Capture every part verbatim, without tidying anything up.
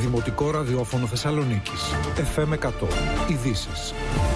Δημοτικό Ραδιόφωνο Θεσσαλονίκης. εφ εμ εκατό. Ειδήσεις.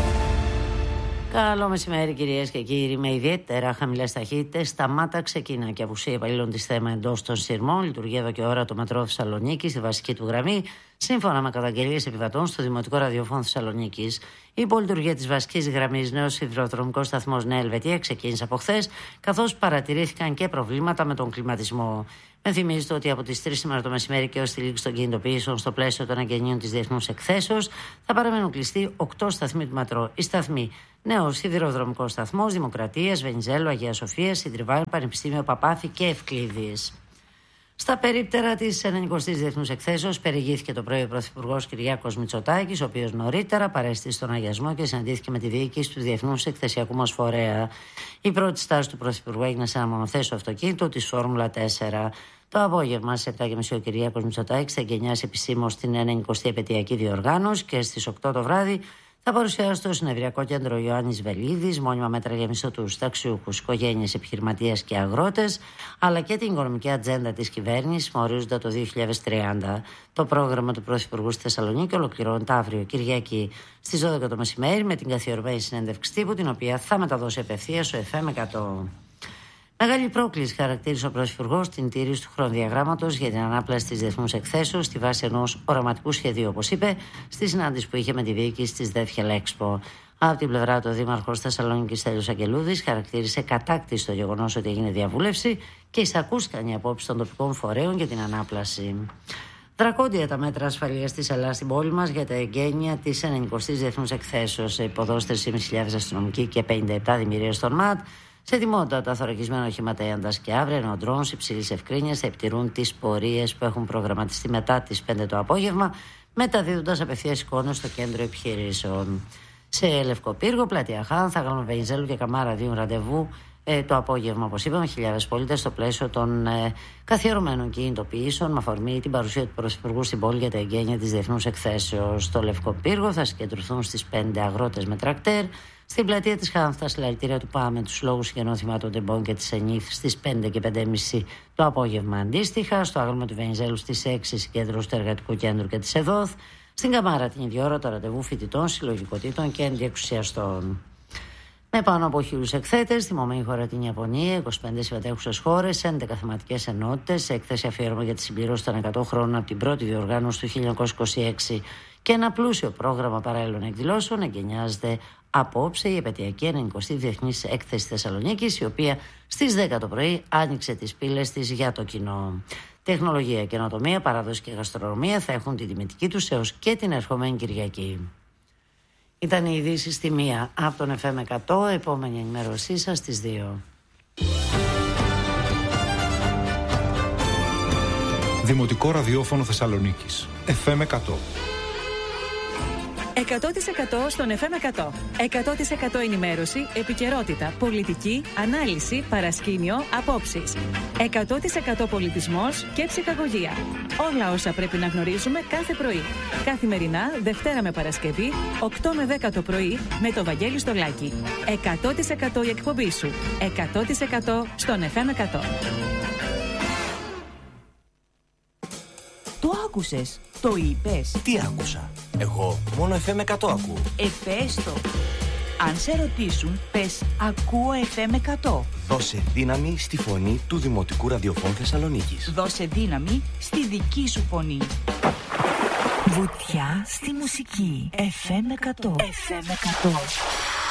Καλό μεσημέρι, κυρίες και κύριοι. Με ιδιαίτερα χαμηλές ταχύτητες, σταμάτα, ξεκίνα και απουσία υπαλλήλων της ΘΕΜΑ εντός των σειρμών. Λειτουργεί εδώ και ώρα το μετρό Θεσσαλονίκη στη βασική του γραμμή, σύμφωνα με καταγγελίες επιβατών στο Δημοτικό Ραδιόφωνο Θεσσαλονίκης. Η υπολειτουργία της βασικής γραμμής Νέος Σιδηροδρομικός Σταθμός Νέα Ελβετία ξεκίνησε από χθες, καθώς παρατηρήθηκαν και προβλήματα με τον κλιματισμό. Ενθυμίζεται ότι από τις τρεις σήμερα το μεσημέρι και ως τη λήξη των κινητοποιήσεων στο πλαίσιο των εγγενείων της Διεθνούς Εκθέσεως θα παραμένουν κλειστοί οκτώ σταθμοί του μετρό. Οι σταθμοί Νέος Σιδηροδρομικός Σταθμός, Δημοκρατίας, Βενιζέλου, Αγία Σοφία, Συντριβάνου, Πανεπιστήμιο Παπάθη και Ευκλήδης. Στα περίπτερα της ενενηκοστής Διεθνούς Εκθέσεως περιηγήθηκε το πρωί ο Πρωθυπουργός Κυριάκος Μητσοτάκης, ο οποίος νωρίτερα παρέστησε στον αγιασμό και συναντήθηκε με τη διοίκηση του Διεθνούς Εκθεσιακού μας Φορέα. Η πρώτη στάση του Πρωθυπουργού έγινε σε ένα μονοθέσιο αυτοκίνητο της Φόρμουλα τέσσερα. Το απόγευμα στις επτά και μισή ο Κυριάκος Μητσοτάκης θα εγκαινιάσει επισήμως την ενενηκοστή επαιτειακή διοργάνωση και στις οκτώ το βράδυ θα παρουσιάσει στο Συνεδριακό Κέντρο Ιωάννης Βελίδης μόνιμα μέτρα για μισθωτούς, ταξιούχους, οικογένειες, επιχειρηματίες και αγρότες, αλλά και την οικονομική ατζέντα της κυβέρνησης με ορίζοντα το δύο χιλιάδες τριάντα. Το πρόγραμμα του Πρωθυπουργού στη Θεσσαλονίκη ολοκληρώνεται αύριο Κυριακή στις δώδεκα το μεσημέρι με την καθιερωμένη συνέντευξη τύπου, την οποία θα μεταδώσει απευθείας στο εφ εμ εκατό. Μεγάλη πρόκληση χαρακτήρισε ο Πρωθυπουργός την τήρηση του χρονοδιαγράμματος για την ανάπλαση της Διεθνούς Εκθέσεως στη βάση ενός οραματικού σχεδίου, όπως είπε, στη συνάντηση που είχε με τη διοίκηση της ΔΕΦΧΕΛ Expo. Από την πλευρά του, ο Δήμαρχος Θεσσαλονίκης Στέλιος Αγγελούδης χαρακτήρισε κατάκτηση το γεγονός ότι έγινε διαβούλευση και εισακούστηκαν οι απόψεις των τοπικών φορέων για την ανάπλαση. Δρακόντια τα μέτρα ασφαλείας της Ελλάδας στην πόλη μας για τα εγγένεια της ενενηκοστής Διεθνούς Εκθέσεως. Υποδός τρεις χιλιάδες πεντακόσιοι αστυνομικοί και πενήντα επτά δημιουργίες των ΜΑΤ. Σε ετοιμότητα τα θωρακισμένα οχήματα Έντας και Αύρα, ενώ ντρόουνς υψηλής ευκρίνειας θα επιτηρούν τις πορείες που έχουν προγραμματιστεί μετά τις πέντε το απόγευμα, μεταδίδοντας απευθείας εικόνες στο κέντρο επιχειρήσεων. Σε Λευκοπύργο, Πλατεία Χάνθα, Γάλμα Βενιζέλου και Καμάρα δίνουν ραντεβού ε, το απόγευμα, όπως είπαμε, χιλιάδες πολίτες στο πλαίσιο των ε, καθιερωμένων κινητοποιήσεων με αφορμή την παρουσία του Πρωθυπουργού στην πόλη για τα εγγένεια της Διεθνούς Εκθέσεως. Στο Λευκοπύργο θα συγκεντρωθούν στις πέντε αγρότες με τρακτέρ. Στην πλατεία της Χάνθα, συλλαλητήρια του ΠΑΜΕ, τους λόγους συγγενών θυμάτων Τεμπών και της ΕΝΙΘ στις πέντε και πέντε και μισή το απόγευμα αντίστοιχα. Στο Άγαλμα του Βενιζέλου στις έξι συγκέντρωση του Εργατικού Κέντρου και της ΕΔΟΘ. Στην Καμάρα την ίδια ώρα το ραντεβού φοιτητών, συλλογικοτήτων και αντιεξουσιαστών. Με πάνω από χίλιους εκθέτες, θυμωμένη χώρα την Ιαπωνία, είκοσι πέντε συμμετέχουσες χώρες, έντεκα θεματικές ενότητες, σε έκθεση αφιέρωμα για τη συμπληρώση των εκατό χρόνων από την πρώτη διοργάνωση του χίλια εννιακόσια είκοσι έξι και ένα πλούσιο πρόγραμμα παράλληλων εκδηλώσεων, εγκαινιάζεται απόψε η επαιτειακή ενενηκοστή Διεθνής Έκθεση Θεσσαλονίκης, η οποία στις δέκα το πρωί άνοιξε τις πύλες της για το κοινό. Τεχνολογία, καινοτομία, παράδοση και γαστρονομία θα έχουν τη τιμητική τους έως και την ερχομένη Κυριακή. Ήταν οι ειδήσεις στη μία από τον εφ εμ εκατό, επόμενη ενημέρωσή σας στις δύο. Δημοτικό Ραδιόφωνο Θεσσαλονίκης. εφ εμ εκατό. εκατό τοις εκατό στον εφ εμ εκατό. εκατό τοις εκατό ενημέρωση, επικαιρότητα, πολιτική, ανάλυση, παρασκήνιο, απόψεις. εκατό τοις εκατό πολιτισμός και ψυχαγωγία. Όλα όσα πρέπει να γνωρίζουμε κάθε πρωί. Καθημερινά, Δευτέρα με Παρασκευή, οκτώ με δέκα το πρωί, με το Βαγγέλη Στολάκη. εκατό τοις εκατό η εκπομπή σου. εκατό τοις εκατό στον εφ εμ εκατό. Το άκουσες, το είπες. Τι άκουσα? Εγώ μόνο εφ εμ εκατό ακούω. Εφέστο. Αν σε ρωτήσουν, πες ακούω εφ εμ εκατό. Δώσε δύναμη στη φωνή του Δημοτικού Ραδιοφώνου Θεσσαλονίκης. Δώσε δύναμη στη δική σου φωνή. Βουτιά στη μουσική. εφ εμ εκατό. εφ εμ εκατό.